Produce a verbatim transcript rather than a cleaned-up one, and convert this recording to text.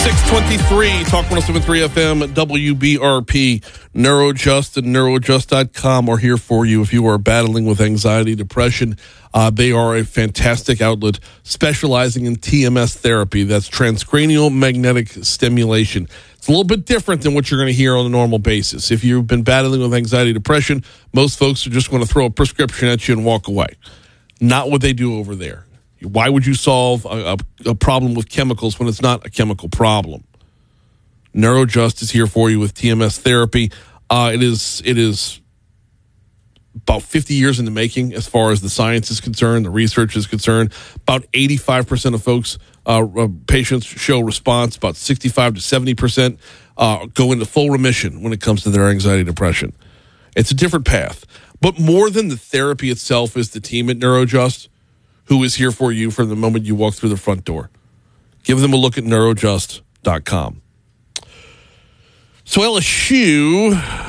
six twenty-three, Talk one oh seven point three F M, W B R P. Neurojust and neurojust dot com are here for you if you are battling with anxiety, depression. Uh, they are a fantastic outlet specializing in T M S therapy. That's transcranial magnetic stimulation. It's a little bit different than what you're going to hear on a normal basis. If you've been battling with anxiety, depression, most folks are just going to throw a prescription at you and walk away. Not what they do over there. Why would you solve a, a, a problem with chemicals when it's not a chemical problem? Neurojust is here for you with T M S therapy. Uh, it is it is about fifty years in the making as far as the science is concerned, the research is concerned. About eighty-five percent of folks, uh, uh, patients show response. About sixty-five to seventy percent uh, go into full remission when it comes to their anxiety, depression. It's a different path. But more than the therapy itself is the team at Neurojust, who is here for you from the moment you walk through the front door. Give them a look at neurojust dot com. So L S U